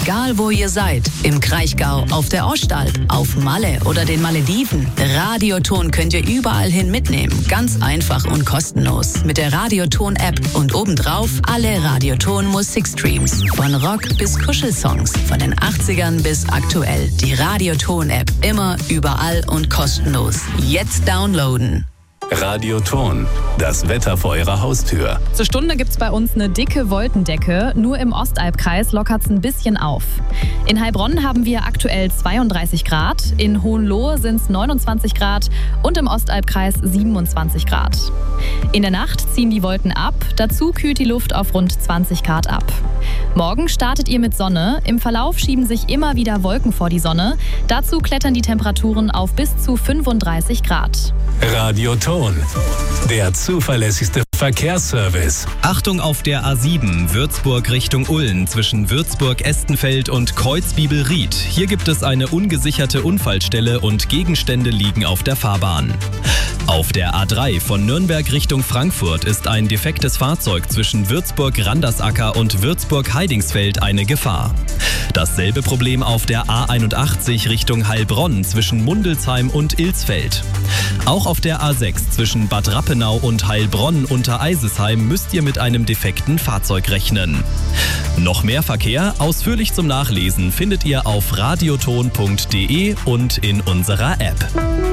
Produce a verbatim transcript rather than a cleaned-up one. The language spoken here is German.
Egal wo ihr seid, im Kraichgau, auf der Ostalb, auf Malle oder den Malediven, Radioton könnt ihr überall hin mitnehmen. Ganz einfach und kostenlos. Mit der Radioton-App und obendrauf alle Radioton-Musikstreams. Von Rock bis Kuschelsongs, von den achtzigern bis aktuell. Die Radioton-App. Immer, überall und kostenlos. Jetzt downloaden. Radioton, das Wetter vor Ihrer Haustür. Zur Stunde gibt's bei uns eine dicke Wolkendecke. Nur im Ostalbkreis lockert's ein bisschen auf. In Heilbronn haben wir aktuell zweiunddreißig Grad, in Hohenlohe sind's neunundzwanzig Grad und im Ostalbkreis siebenundzwanzig Grad. In der Nacht ziehen die Wolken ab, dazu kühlt die Luft auf rund zwanzig Grad ab. Morgen startet ihr mit Sonne, im Verlauf schieben sich immer wieder Wolken vor die Sonne. Dazu klettern die Temperaturen auf bis zu fünfunddreißig Grad. Radioton, der zuverlässigste Verkehrsservice. Achtung auf der A sieben, Würzburg Richtung Ulm, zwischen Würzburg-Estenfeld und Kreuzbibelried. Hier gibt es eine ungesicherte Unfallstelle und Gegenstände liegen auf der Fahrbahn. Auf der A drei von Nürnberg Richtung Frankfurt ist ein defektes Fahrzeug zwischen Würzburg-Randersacker und Würzburg-Heidingsfeld eine Gefahr. Dasselbe Problem auf der A einundachtzig Richtung Heilbronn zwischen Mundelsheim und Ilsfeld. Auch auf der A sechs zwischen Bad Rappenau und Heilbronn unter Eisesheim müsst ihr mit einem defekten Fahrzeug rechnen. Noch mehr Verkehr, ausführlich zum Nachlesen, findet ihr auf radioton punkt de und in unserer App.